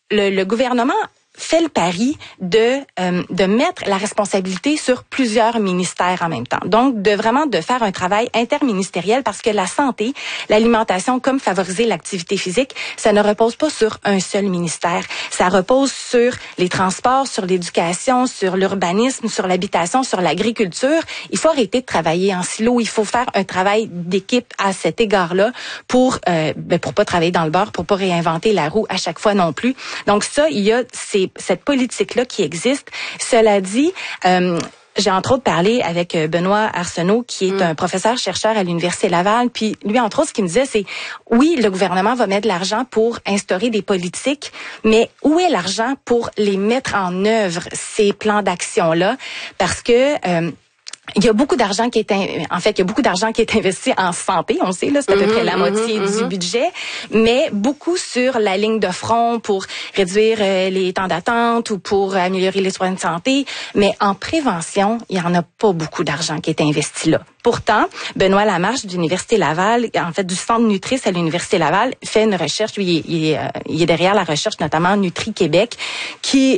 le gouvernement fait le pari de mettre la responsabilité sur plusieurs ministères en même temps. Donc, de faire un travail interministériel parce que la santé, l'alimentation, comme favoriser l'activité physique, ça ne repose pas sur un seul ministère. Ça repose sur les transports, sur l'éducation, sur l'urbanisme, sur l'habitation, sur l'agriculture. Il faut arrêter de travailler en silo. Il faut faire un travail d'équipe à cet égard-là pour pas travailler dans le beurre, pour pas réinventer la roue à chaque fois non plus. Donc ça, il y a cette politique-là qui existe. Cela dit, j'ai entre autres parlé avec Benoît Arsenault, qui est un professeur-chercheur à l'Université Laval. Puis lui, entre autres, ce qu'il me disait, c'est oui, le gouvernement va mettre de l'argent pour instaurer des politiques, mais où est l'argent pour les mettre en œuvre, ces plans d'action-là? Parce que il y a beaucoup d'argent qui est investi en santé, on sait là, c'est à peu près la moitié du budget, mais beaucoup sur la ligne de front pour réduire les temps d'attente ou pour améliorer les soins de santé, mais en prévention, il y en a pas beaucoup d'argent qui est investi là. Pourtant, Benoît Lamarche de l'Université Laval, en fait du Centre Nutris à l'Université Laval, fait une recherche, lui il est derrière la recherche notamment Nutri Québec qui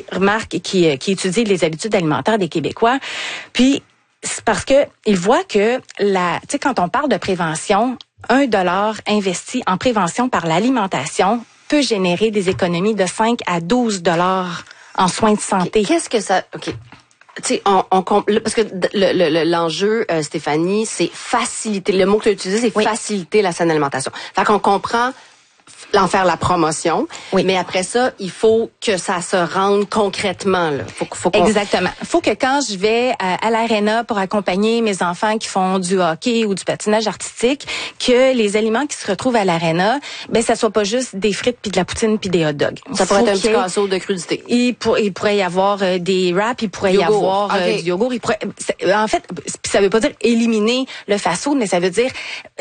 étudie les habitudes alimentaires des Québécois. Puis c'est parce que il voit que quand on parle de prévention, $1 investi en prévention par l'alimentation peut générer des économies de 5 à 12 $ en soins de santé. Qu'est-ce que ça Tu sais, parce que l'enjeu, Stéphanie, c'est faciliter. Le mot que tu as utilisé, c'est faciliter la saine alimentation. Fait qu'on comprend en faire la promotion, mais après ça, il faut que ça se rende concrètement. Là. Exactement. Faut que quand je vais à l'aréna pour accompagner mes enfants qui font du hockey ou du patinage artistique, que les aliments qui se retrouvent à l'aréna, ça soit pas juste des frites puis de la poutine puis des hot dogs. Ça pourrait être un petit casseau de crudité. Il pourrait y avoir des wraps, il pourrait y avoir du yogourt. En fait, ça veut pas dire éliminer le fast-food, mais ça veut dire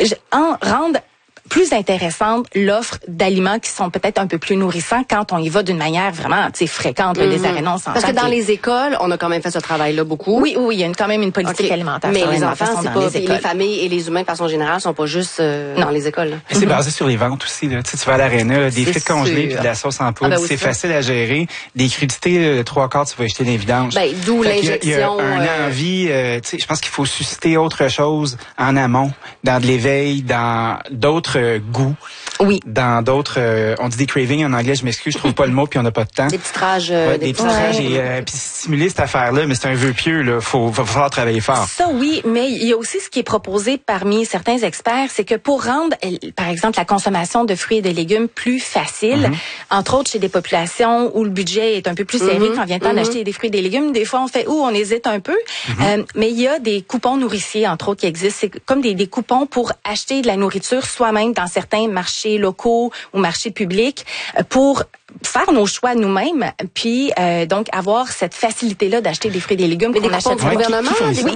rendre plus intéressante l'offre d'aliments qui sont peut-être un peu plus nourrissants quand on y va d'une manière vraiment fréquente. Les arénas, on s'entend. Parce que dans les écoles, on a quand même fait ce travail-là beaucoup. Oui, il y a quand même une politique alimentaire. Mais les enfants, c'est pas les familles et les humains de façon générale sont pas juste dans les écoles. Là. C'est basé sur les ventes aussi. Là. Tu vas à l'aréna, des frites congelées puis de la sauce en poudre, c'est facile à gérer. Des crudités, 3/4, tu vas acheter des vidanges. D'où l'injection. Il y a une envie. Je pense qu'il faut susciter autre chose en amont, dans de l'éveil, dans d'autres goûts. Oui. Dans d'autres, on dit des cravings en anglais, je m'excuse, je trouve pas le mot puis on n'a pas de temps. Des petits rages. Des petits rages et puis stimuler cette affaire-là, mais c'est un vœu pieux, là. Va falloir travailler fort. Ça, oui, mais il y a aussi ce qui est proposé parmi certains experts, c'est que pour rendre, par exemple, la consommation de fruits et de légumes plus facile, entre autres chez des populations où le budget est un peu plus serré quand vient le temps d'acheter des fruits et des légumes, des fois on fait on hésite un peu, mais il y a des coupons nourriciers, entre autres, qui existent. C'est comme des coupons pour acheter de la nourriture soi-même dans certains marchés locaux ou marchés publics pour faire nos choix nous-mêmes, puis donc avoir cette facilité-là d'acheter des fruits et des légumes qu'on achète. Du gouvernement,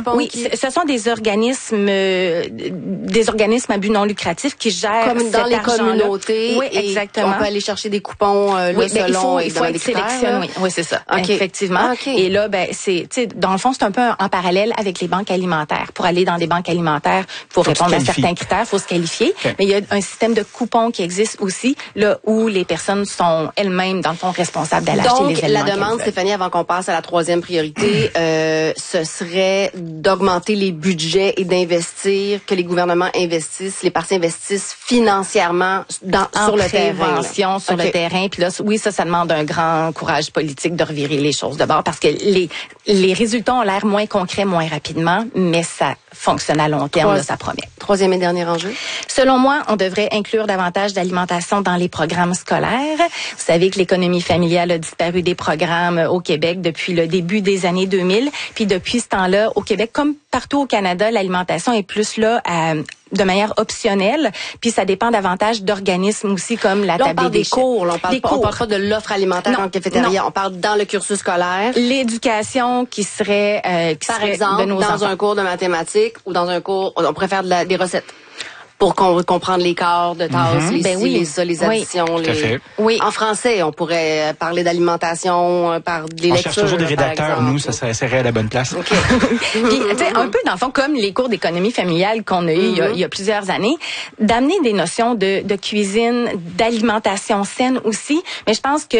ce sont des organismes à but non lucratif qui gèrent comme dans les communautés. Oui, exactement. On peut aller chercher des coupons selon il faut être sélectionné. Oui, c'est ça. Effectivement. Et là, dans le fond, c'est un peu en parallèle avec les banques alimentaires. Pour aller dans des banques alimentaires, pour répondre à certains critères, faut se qualifier. Mais il y a un système de coupons qui existe aussi, là où les personnes sont elles-mêmes, dans le fond, responsables d'aller acheter les aliments. Donc, la demande, Stéphanie, avant qu'on passe à la troisième priorité, ce serait d'augmenter les budgets et d'investir, que les gouvernements investissent, les partis investissent financièrement sur le terrain. Sur le terrain. Puis là, oui, ça demande un grand courage politique de revirer les choses de bord parce que les résultats ont l'air moins concrets, moins rapidement, mais ça fonctionne à long terme, là, ça promet. Troisième et dernier enjeu. Selon moi, on devrait inclure davantage d'alimentation dans les programmes scolaires. Vous savez que l'économie familiale a disparu des programmes au Québec depuis le début des années 2000. Puis depuis ce temps-là, au Québec, comme partout au Canada, l'alimentation est plus là de manière optionnelle, puis ça dépend davantage d'organismes aussi comme la table des cours. On parle pas de l'offre alimentaire en cafétéria, on parle dans le cursus scolaire. L'éducation qui serait par exemple, dans un cours de mathématiques ou dans un cours, on pourrait faire des recettes. Pour comprendre les corps de tasses, les additions. En français, on pourrait parler d'alimentation par des lectures. On cherche toujours des rédacteurs, nous, ça serait à la bonne place. Okay. Puis, tu sais, un peu, dans le fond, comme les cours d'économie familiale qu'on a eu il y a plusieurs années, d'amener des notions de cuisine, d'alimentation saine aussi. Mais je pense que